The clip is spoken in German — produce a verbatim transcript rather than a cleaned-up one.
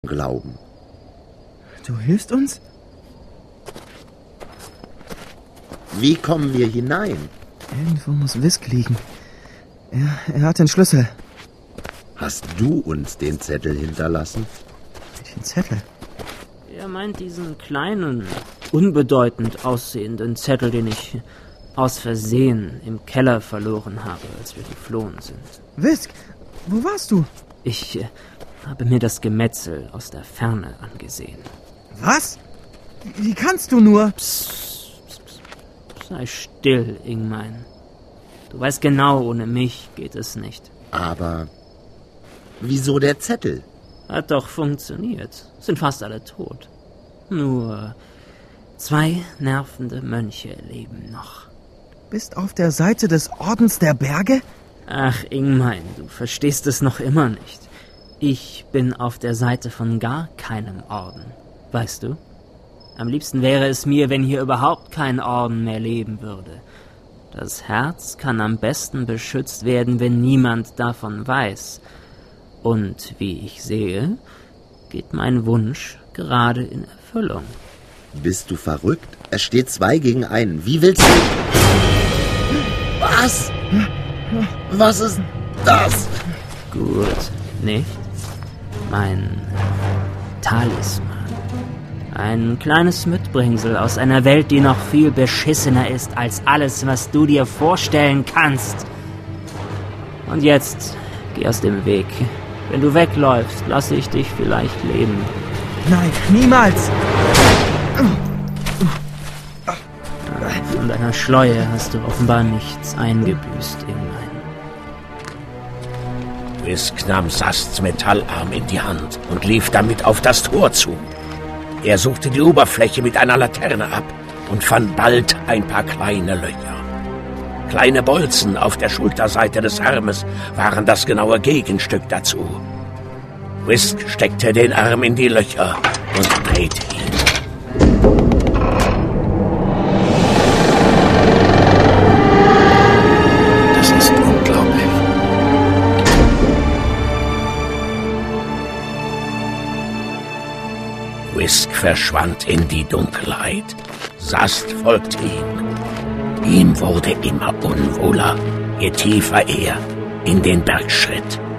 glauben. Du hilfst uns? Wie kommen wir hinein? Irgendwo muss Wisk liegen. Er, er hat den Schlüssel. Hast du uns den Zettel hinterlassen? Welchen Zettel? Er meint diesen kleinen, unbedeutend aussehenden Zettel, den ich aus Versehen im Keller verloren habe, als wir geflohen sind. Wisk, wo warst du? Ich äh, habe mir das Gemetzel aus der Ferne angesehen. Was? Wie kannst du nur? Psst, psst, psst. Sei still, Ingmein. Du weißt genau, ohne mich geht es nicht. Aber wieso der Zettel? Hat doch funktioniert. Sind fast alle tot. Nur zwei nervende Mönche leben noch. Bist auf der Seite des Ordens der Berge? Ach, Ingmein, du verstehst es noch immer nicht. Ich bin auf der Seite von gar keinem Orden. Weißt du? Am liebsten wäre es mir, wenn hier überhaupt kein Orden mehr leben würde. Das Herz kann am besten beschützt werden, wenn niemand davon weiß. Und wie ich sehe, geht mein Wunsch gerade in Erfüllung. Bist du verrückt? Es steht zwei gegen einen. Wie willst du... Was? Was ist das? Gut, nicht? Mein Talisman. Ein kleines Mitbringsel aus einer Welt, die noch viel beschissener ist als alles, was du dir vorstellen kannst. Und jetzt, geh aus dem Weg. Wenn du wegläufst, lasse ich dich vielleicht leben. Nein, niemals! Von deiner Schleue hast du offenbar nichts eingebüßt, Ingmein. Wisk nahm Sasts Metallarm in die Hand und lief damit auf das Tor zu. Er suchte die Oberfläche mit einer Laterne ab und fand bald ein paar kleine Löcher. Kleine Bolzen auf der Schulterseite des Armes waren das genaue Gegenstück dazu. Wisk steckte den Arm in die Löcher und drehte ihn. Das ist unglaublich. Wisk verschwand in die Dunkelheit. Sast folgte ihm. Ihm wurde immer unwohler, je tiefer er in den Berg schritt.